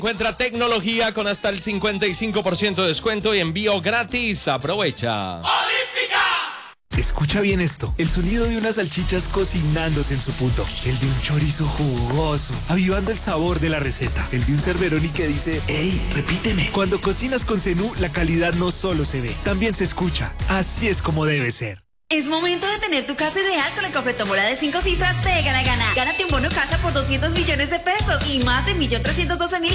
Encuentra tecnología con hasta el 55% de descuento y envío gratis. Aprovecha. ¡Olímpica! Escucha bien esto, el sonido de unas salchichas cocinándose en su punto, el de un chorizo jugoso, avivando el sabor de la receta, el de un Cerberoni que dice, ¡ey, repíteme! Cuando cocinas con Zenú, la calidad no solo se ve, también se escucha. Así es como debe ser. Es momento de tener tu casa ideal con la completómbola de 5 cifras de Gana Gana. Gánate un bono casa por 200 millones de pesos y más de 1.312.000